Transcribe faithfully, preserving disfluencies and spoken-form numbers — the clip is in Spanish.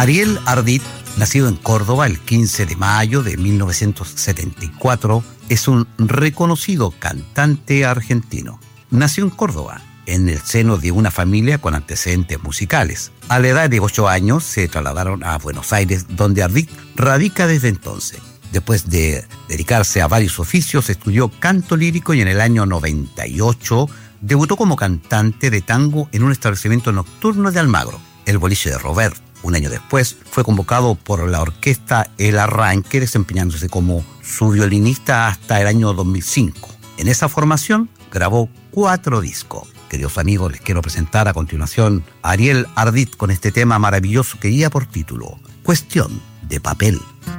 Ariel Ardit, nacido en Córdoba el quince de mayo de mil novecientos setenta y cuatro, es un reconocido cantante argentino. Nació en Córdoba, en el seno de una familia con antecedentes musicales. A la edad de ocho años se trasladaron a Buenos Aires, donde Ardit radica desde entonces. Después de dedicarse a varios oficios, estudió canto lírico y en el año noventa y ocho debutó como cantante de tango en un establecimiento nocturno de Almagro, el Boliche de Robert. Un año después fue convocado por la orquesta El Arranque, desempeñándose como su violinista hasta el año dos mil cinco. En esa formación grabó cuatro discos. Queridos amigos, les quiero presentar a continuación a Ariel Ardit con este tema maravilloso que lleva por título Cuestión de papel.